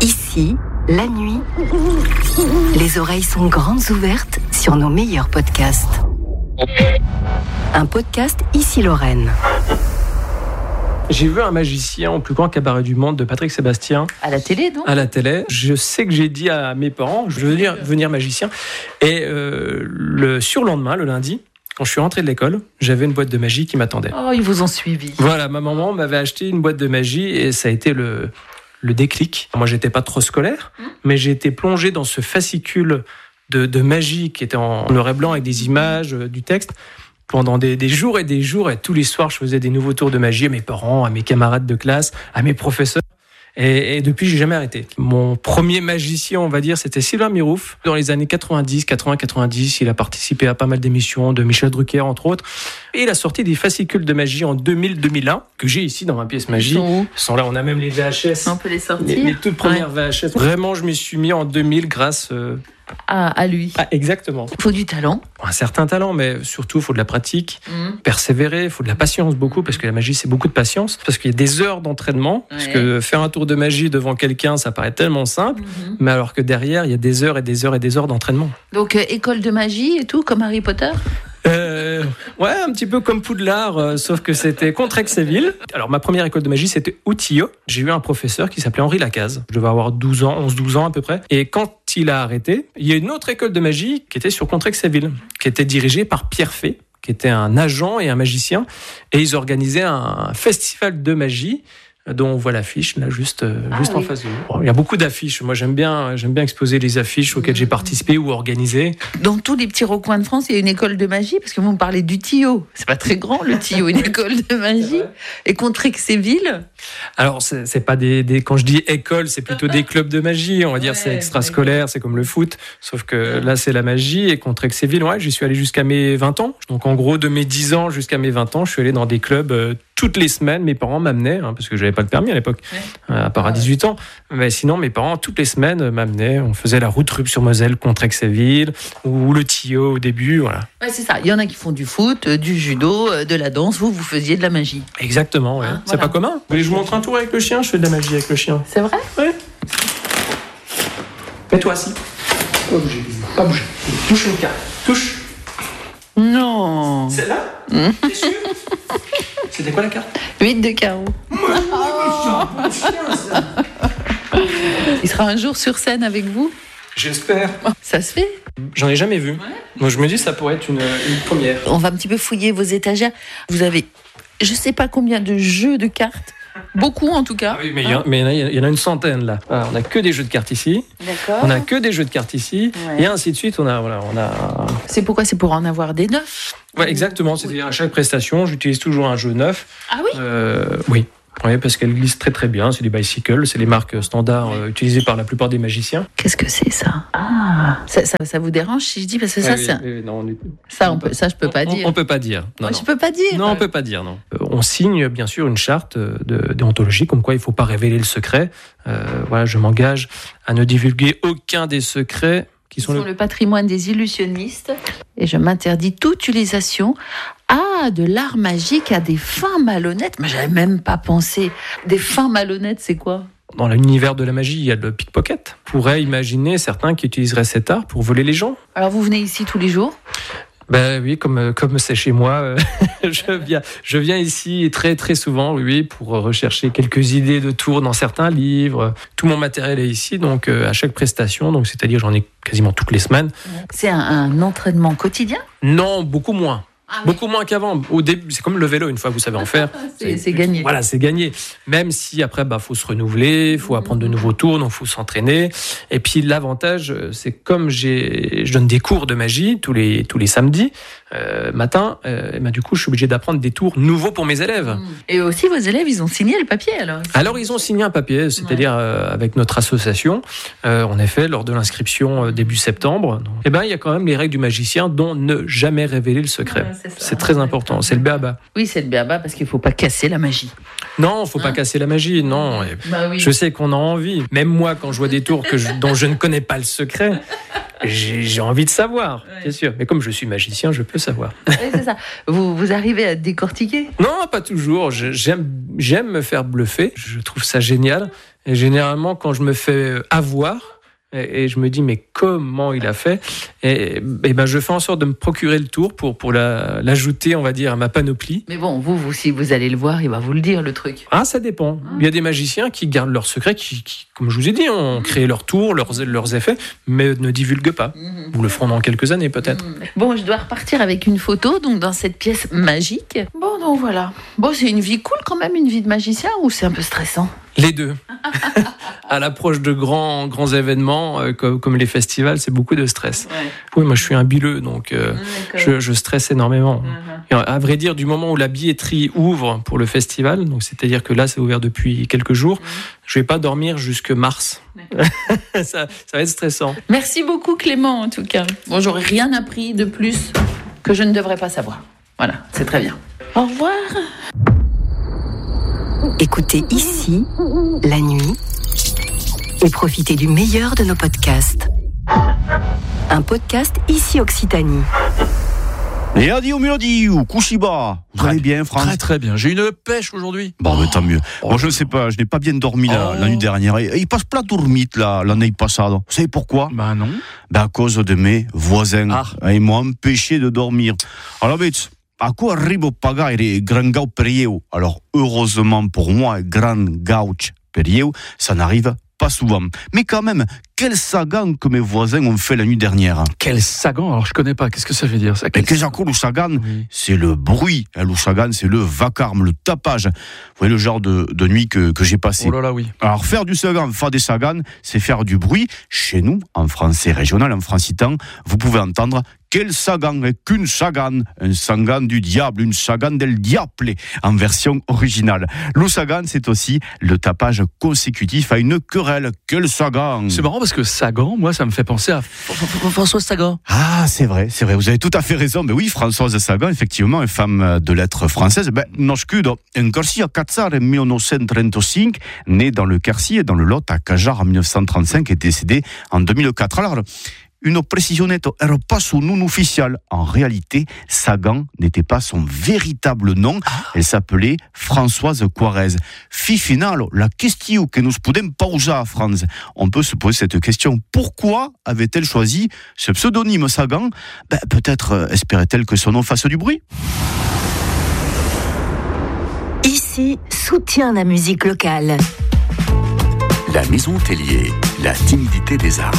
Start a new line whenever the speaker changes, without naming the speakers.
Ici, la nuit, les oreilles sont grandes ouvertes sur nos meilleurs podcasts. Un podcast Ici Lorraine.
J'ai vu un magicien au plus grand cabaret du monde de Patrick Sébastien.
À la télé, non ?
À la télé. Je sais que j'ai dit à mes parents, je veux devenir magicien. Et le surlendemain, le lundi, quand je suis rentré de l'école, j'avais une boîte de magie qui m'attendait.
Oh, ils vous ont suivi.
Voilà, ma maman m'avait acheté une boîte de magie et ça a été le déclic. Moi, j'étais pas trop scolaire, mais j'ai été plongé dans ce fascicule de magie qui était en noir et blanc avec des images, du texte. Pendant des jours et tous les soirs, je faisais des nouveaux tours de magie à mes parents, à mes camarades de classe, à mes professeurs. Et depuis, j'ai jamais arrêté. Mon premier magicien, on va dire, c'était Sylvain Mirouf. Dans les années 90, il a participé à pas mal d'émissions de Michel Drucker, entre autres. Et il a sorti des fascicules de magie en 2000-2001, que j'ai ici dans ma pièce magie. Ils sont là, on a même les VHS.
On peut les sortir.
Les toutes premières VHS. Vraiment, je m'y suis mis en 2000 grâce...
à lui.
Ah, exactement.
Il faut du talent.
Un certain talent, mais surtout, il faut de la pratique, persévérer, il faut de la patience beaucoup, parce que la magie, c'est beaucoup de patience, parce qu'il y a des heures d'entraînement, parce que faire un tour de magie devant quelqu'un, ça paraît tellement simple, mais alors que derrière, il y a des heures et des heures et des heures d'entraînement.
Donc, école de magie et tout, comme Harry Potter ?
Ouais, un petit peu comme Poudlard, sauf que c'était Contrexéville. Alors, ma première école de magie, c'était Outillot. J'ai eu un professeur qui s'appelait Henri Lacaze. Je devais avoir 11-12 ans à peu près. Et quand il a arrêté, il y a une autre école de magie qui était sur Contrexéville, qui était dirigée par Pierre Fay, qui était un agent et un magicien. Et ils organisaient un festival de magie dont on voit l'affiche là juste en face de nous. Bon, il y a beaucoup d'affiches. Moi j'aime bien exposer les affiches auxquelles j'ai participé ou organisé.
Dans tous les petits recoins de France, il y a une école de magie, parce que vous me parlez du Tillot. C'est pas très grand le Tillot, une école de magie. Et Contrexéville.
Alors c'est pas des quand je dis école, c'est plutôt des clubs de magie. On va dire c'est extrascolaire, c'est comme le foot. Sauf que là c'est la magie. Et Contrexéville, j'y suis allé jusqu'à mes 20 ans. Donc en gros de mes 10 ans jusqu'à mes 20 ans, je suis allé dans des clubs toutes les semaines. Mes parents m'amenaient, parce que j'avais pas le permis à l'époque, à part à 18 ans. Mais sinon, mes parents, toutes les semaines, m'amenaient. On faisait la route Rupt-sur-Moselle, Contrexéville, ou le Tillot au début, voilà. Ouais,
c'est ça. Il y en a qui font du foot, du judo, de la danse. Vous faisiez de la magie.
Exactement, ouais. C'est pas commun. Vous voulez que je vous montre un tour avec le chien ? Je fais de la magie avec le chien.
C'est vrai ?
Ouais. Mets-toi assis. Pas bouger. Pas bouger. Touche une carte. Touche.
Non.
Celle-là ? T'es sûr ? C'était quoi la carte ?
8 de carreau. Il sera un jour sur scène avec vous ?
J'espère.
Ça se fait ?
J'en ai jamais vu. Donc je me dis ça pourrait être une première.
On va un petit peu fouiller vos étagères. Vous avez, je sais pas combien de jeux de cartes. Beaucoup en tout cas.
Ah oui, mais il y en a une centaine là. Alors, on n'a que des jeux de cartes ici.
D'accord.
On n'a que des jeux de cartes ici. Ouais. Et ainsi de suite. On a.
C'est pourquoi ? C'est pour en avoir des neufs.
Ouais, exactement. C'est-à-dire à chaque prestation, j'utilise toujours un jeu neuf.
Ah oui.
Oui. Oui, parce qu'elle glisse très très bien. C'est des bicycles, c'est les marques standards utilisées par la plupart des magiciens.
Qu'est-ce que c'est ça ? Ah, ça vous dérange si je dis, parce que ça, c'est...
Non,
je peux pas dire.
On peut pas dire. Non,
je peux pas dire.
Non, on peut pas dire. Non. On signe bien sûr une charte de déontologie, comme quoi il faut pas révéler le secret. Voilà, je m'engage à ne divulguer aucun des secrets qui sont
le patrimoine des illusionnistes, et je m'interdis toute utilisation de l'art magique à des fins malhonnêtes. Mais j'avais même pas pensé. Des fins malhonnêtes, c'est quoi ?
Dans l'univers de la magie, il y a le pickpocket. On pourrait imaginer certains qui utiliseraient cet art pour voler les gens.
Alors vous venez ici tous les jours ?
Ben oui, comme c'est chez moi, je viens ici très très souvent, oui, pour rechercher quelques idées de tours dans certains livres. Tout mon matériel est ici, donc à chaque prestation, donc c'est-à-dire j'en ai quasiment toutes les semaines.
C'est un entraînement quotidien ?
Non, beaucoup moins. Beaucoup moins qu'avant. Au début, c'est comme le vélo, une fois que vous savez en faire.
c'est gagné.
Voilà, c'est gagné. Même si après, faut se renouveler, il faut apprendre de nouveaux tours, donc il faut s'entraîner. Et puis l'avantage, c'est comme je donne des cours de magie tous les samedis matin, du coup, je suis obligé d'apprendre des tours nouveaux pour mes élèves.
Et aussi, vos élèves, ils ont signé le papier alors ?
Alors, ils ont signé un papier, c'est-à-dire avec notre association, en effet, lors de l'inscription début septembre. Il y a quand même les règles du magicien, dont ne jamais révéler le secret. C'est très important, c'est le b.a.-ba.
Oui, c'est le b.a.-ba parce qu'il ne faut pas casser la magie.
Non, il ne faut pas casser la magie, non. Oui. Je sais qu'on a envie. Même moi, quand je vois des tours dont je ne connais pas le secret, j'ai envie de savoir, bien sûr. Mais comme je suis magicien, je peux savoir.
Oui, c'est ça. Vous arrivez à décortiquer ?
Non, pas toujours. J'aime me faire bluffer. Je trouve ça génial. Et généralement, quand je me fais avoir, et je me dis, mais comment il a fait ? Et ben, je fais en sorte de me procurer le tour pour l'ajouter, on va dire, à ma panoplie.
Mais bon, vous, si vous allez le voir, il va vous le dire, le truc.
Ah, ça dépend. Il y a des magiciens qui gardent leurs secrets, qui comme je vous ai dit, ont créé leur tour, leurs effets, mais ne divulguent pas. Vous le feront dans quelques années, peut-être.
Bon, je dois repartir avec une photo, donc dans cette pièce magique. Bon, donc voilà. Bon, c'est une vie cool quand même, une vie de magicien, ou c'est un peu stressant ?
Les deux. À l'approche de grands événements comme les festivals, c'est beaucoup de stress.
Ouais.
Oui, moi je suis un bileux, donc je stresse énormément. Et à vrai dire, du moment où la billetterie ouvre pour le festival, donc c'est-à-dire que là c'est ouvert depuis quelques jours, je vais pas dormir jusque mars. ça va être stressant.
Merci beaucoup Clément en tout cas. Bon, j'aurais rien appris de plus que je ne devrais pas savoir. Voilà, c'est très bien. Au revoir.
Écoutez ici, la nuit, et profitez du meilleur de nos podcasts. Un podcast ici Occitanie.
Et adieu Mélodie ou Kushiba. Vous allez bien, Franck ?
Très très bien. J'ai une pêche aujourd'hui.
Bon, mais tant mieux. Moi, je ne sais pas, je n'ai pas bien dormi la nuit dernière. Et il passe pas dormir l'année passée. Vous savez pourquoi ?
Bah non.
À cause de mes voisins. Ils m'ont empêché de dormir. Alors, a quoi arrivo pagare gran gau perieu. Alors, heureusement pour moi, gran gauch perieu, ça n'arrive pas souvent. Mais quand même, quel sagan que mes voisins ont fait la nuit dernière.
Quel sagan ? Alors je connais pas, qu'est-ce que ça veut dire ça ?
Le sagan, c'est le bruit. Le sagan, c'est le vacarme, le tapage. Vous voyez le genre de nuit que j'ai passé.
Oh là là, oui.
Alors faire du sagan, faire des sagans, c'est faire du bruit. Chez nous, en français régional, en francitan, vous pouvez entendre quel sagan est qu'une sagan, un sagan du diable, une sagan del diable, en version originale. Le sagan, c'est aussi le tapage consécutif à une querelle. Quel sagan !
C'est marrant parce que Sagan, moi, ça me fait penser à Françoise Sagan.
Ah, c'est vrai, vous avez tout à fait raison. Mais oui, Françoise Sagan, effectivement, une femme de lettres française. Nascudo en Quercy à Cazzar en 1935, née dans le Quercy et dans le Lot à Cajar en 1935 et décédée en 2004. Alors, une précisionette era pas son nom officiel. En réalité, Sagan n'était pas son véritable nom. Elle s'appelait Françoise Quarez. Final, la question que nous podem poser, Franz. On peut se poser cette question. Pourquoi avait-elle choisi ce pseudonyme Sagan ? Peut-être espérait-elle que son nom fasse du bruit ?
Ici, soutient la musique locale.
La Maison Tellier, la timidité des arts.